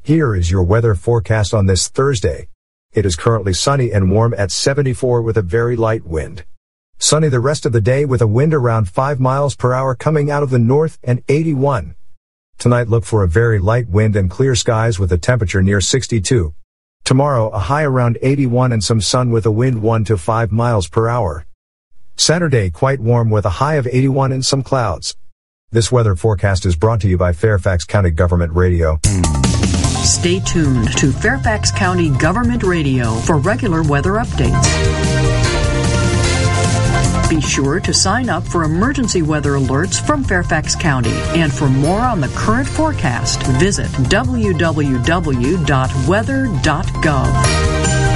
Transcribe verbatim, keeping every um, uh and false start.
Here is your weather forecast on this Thursday. It is currently sunny and warm at seventy-four with a very light wind. Sunny the rest of the day with a wind around five miles per hour coming out of the north and eighty-one. Tonight look for a very light wind and clear skies with a temperature near sixty-two. Tomorrow a high around eighty-one and some sun with a wind one to five miles per hour. Saturday quite warm with a high of eighty-one and some clouds. This weather forecast is brought to you by Fairfax County Government Radio. Stay tuned to Fairfax County Government Radio for regular weather updates. Be sure to sign up for emergency weather alerts from Fairfax County. And for more on the current forecast, visit w w w dot weather dot gov.